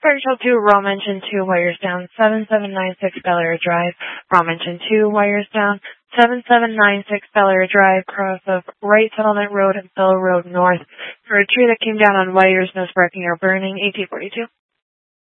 Partial 2, Rom engine 2, wires down, 7796 Bel Air Drive. Rom engine 2, wires down, 7796 Bel Air Drive, cross of Wright Settlement Road and Fellow Road North. For a tree that came down on wires, no sparking or burning, AT-42.